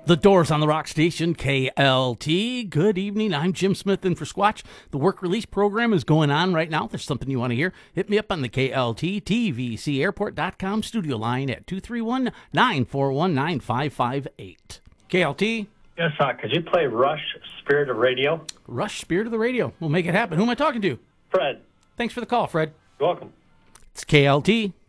The Doors on the Rock Station, KLT. Good evening. I'm Jim Smith in for Squatch. The work release program is going on right now. If there's something you want to hear, hit me up on the KLT TVC Airport.com studio line at 231-941-9558. KLT. Yes, could you play Rush, Spirit of Radio? Rush, Spirit of the Radio. We'll make it happen. Who am I talking to? Fred. Thanks for the call, Fred. You're welcome. It's KLT.